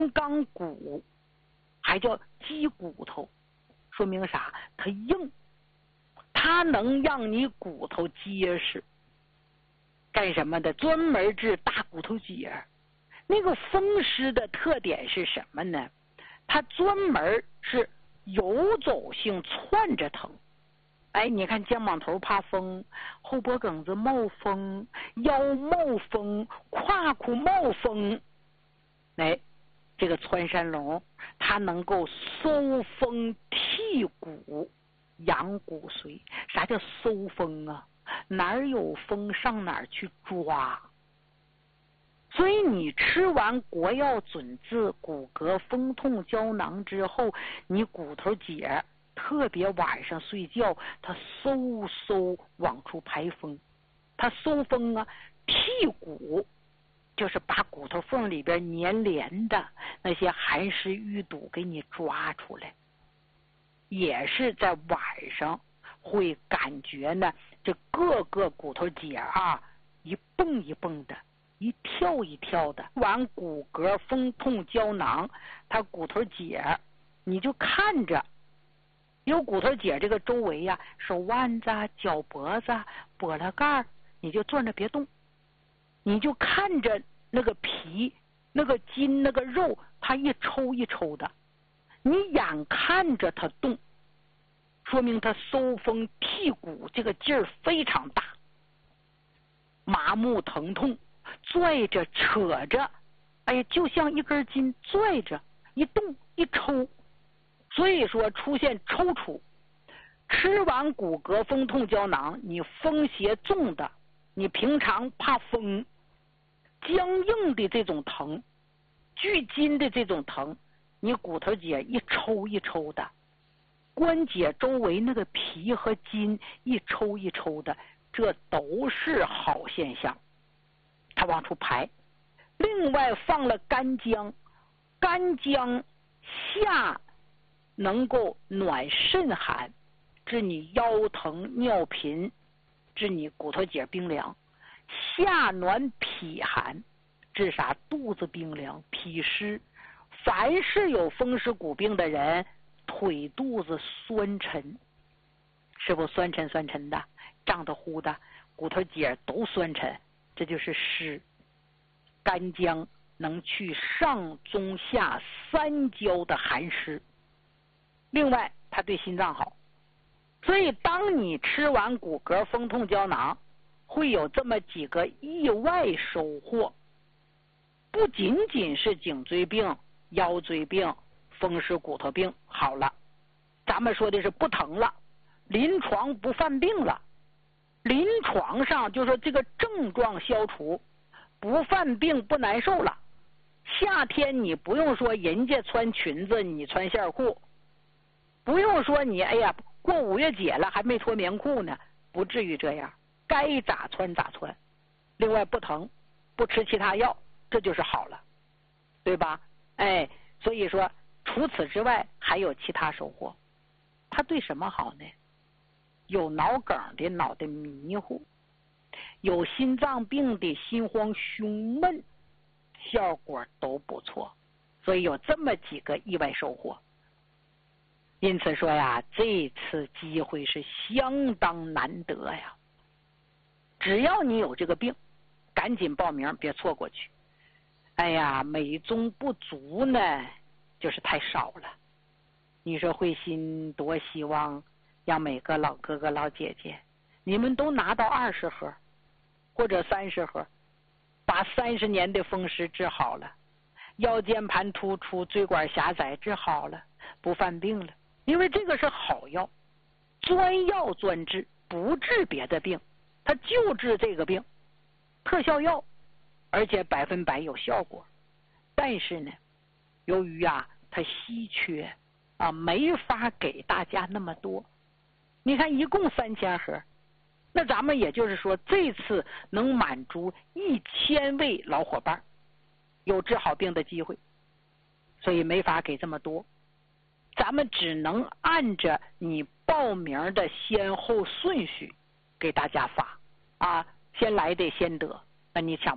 钢骨，还叫鸡骨头，说明啥？它硬，它能让你骨头结实。干什么的？专门治大骨头节。那个风湿的特点是什么呢？它专门是游走性窜着疼。哎，你看肩膀头怕风，后脖梗子冒风，腰冒风，胯骨冒风。哎，这个穿山龙它能够收风剔骨，养骨髓。啥叫收风啊？哪儿有风上哪儿去抓。所以你吃完国药准治骨骼风痛胶囊之后，你骨头节特别晚上睡觉，它收往出排风。它收风啊，剔骨就是把骨头缝里边粘连的那些寒湿淤堵给你抓出来。也是在晚上会感觉呢，这各个骨头节啊一蹦一蹦的，一跳一跳的。玩骨骼风痛胶囊，它骨头节你就看着有骨头节这个周围呀，手腕子、脚脖子、脖子盖，你就坐着别动，你就看着那个皮、那个筋、那个肉，它一抽一抽的，你眼看着它动，说明它收风剔骨这个劲儿非常大。麻木疼痛，拽着扯着，哎呀，就像一根筋拽着，一动一抽。所以说出现抽搐，吃完骨骼风痛胶囊，你风邪重的，你平常怕风，僵硬的这种疼，聚筋的这种疼，你骨头节一抽一抽的，关节周围那个皮和筋一抽一抽的，这都是好现象，它往出排。另外放了干姜，干姜下能够暖肾寒，治你腰疼尿频，治你骨头节冰凉；下暖脾寒，治啥？肚子冰凉、脾湿。凡是有风湿骨病的人，腿肚子酸沉，是不酸沉酸沉的，胀得乎的，骨头节都酸沉，这就是湿。干姜能去上中下三焦的寒湿，另外它对心脏好。所以当你吃完骨骼风痛胶囊，会有这么几个意外收获。不仅仅是颈椎病、腰椎病、风湿骨头病好了，咱们说的是不疼了，临床不犯病了。临床上就说这个症状消除，不犯病不难受了。夏天你不用说人家穿裙子你穿线裤，不用说你哎呀过5月节了还没脱棉裤呢，不至于这样，该咋穿咋穿。另外不疼，不吃其他药，这就是好了，对吧？哎，所以说除此之外还有其他收获。它对什么好呢？有脑梗的脑袋迷糊，有心脏病的心慌胸闷，效果都不错。所以有这么几个意外收获。因此说呀，这次机会是相当难得呀。只要你有这个病，赶紧报名，别错过去。哎呀，美中不足呢，就是太少了。你说慧心多希望让每个老哥哥老姐姐，你们都拿到20盒或者30盒，把30年的风湿治好了，腰间盘突出、椎管狭窄治好了，不犯病了。因为这个是好药，专药专治，不治别的病，它就治这个病，特效药，而且100%有效果。但是呢，由于它稀缺没法给大家那么多。你看一共3000盒，那咱们也就是说这次能满足1000位老伙伴有治好病的机会，所以没法给这么多。咱们只能按着你报名的先后顺序给大家发先来的先得，那你抢